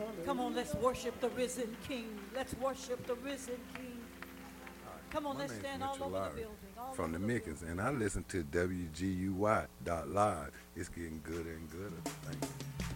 Come on, let's worship the risen King. Let's worship the risen King. Come on, My let's name's stand all Mitchell over the Lowry building. All from over the the building. Mickens, and I listen to WGUY.live. It's getting gooder and gooder. Thank you.